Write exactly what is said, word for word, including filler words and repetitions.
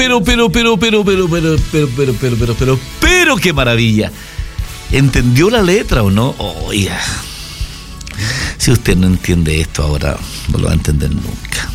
Pero, pero, pero, pero, pero, pero, pero, pero, pero, pero, pero, pero, qué maravilla. ¿Entendió la letra o no? Oiga, si usted no entiende esto ahora, no lo va a entender nunca.